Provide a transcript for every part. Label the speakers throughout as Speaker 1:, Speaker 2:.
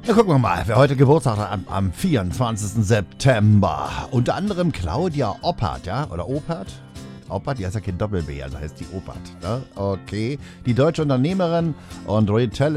Speaker 1: Na, gucken wir mal, wer heute Geburtstag hat am 24. September. Unter anderem Claudia Oppert, ja? Oder Oppert? Oppert, die heißt ja kein Doppel-B, also heißt die Oppert. Ne? Okay. Die deutsche Unternehmerin und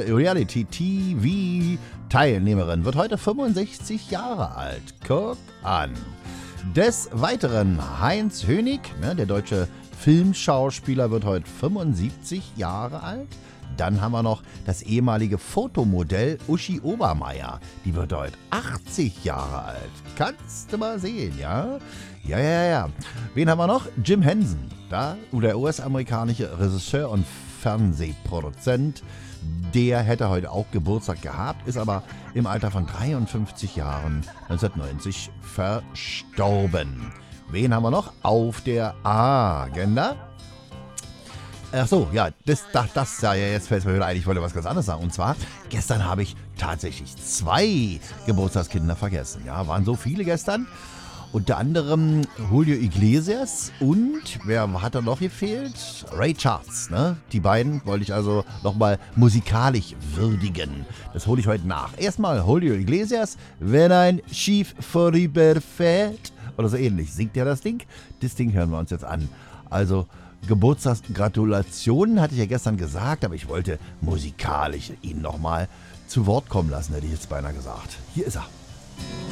Speaker 1: Reality-TV-Teilnehmerin wird heute 65 Jahre alt. Guck an. Des Weiteren Heinz Hönig, ne, der deutsche Filmschauspieler, wird heute 75 Jahre alt. Dann haben wir noch das ehemalige Fotomodell Uschi Obermeier. Die wird heute 80 Jahre alt. Kannst du mal sehen, ja? Ja. Wen haben wir noch? Jim Henson, der US-amerikanische Regisseur und Fernsehproduzent. Der hätte heute auch Geburtstag gehabt, ist aber im Alter von 53 Jahren 1990 verstorben. Wen haben wir noch auf der Agenda? Ach so, ja, das ja, jetzt fällt es mir wieder ein, ich wollte was ganz anderes sagen. Und zwar, gestern habe ich tatsächlich 2 Geburtstagskinder vergessen. Ja, waren so viele gestern. Unter anderem Julio Iglesias und, wer hat da noch gefehlt? Ray Charles, ne? Die beiden wollte ich also nochmal musikalisch würdigen. Das hole ich heute nach. Erstmal Julio Iglesias, wenn ein Schiff vorüberfährt. Oder so ähnlich. Singt ja das Ding? Das Ding hören wir uns jetzt an. Also, Geburtstagsgratulationen hatte ich ja gestern gesagt, aber ich wollte musikalisch ihn nochmal zu Wort kommen lassen, hätte ich jetzt beinahe gesagt. Hier ist er.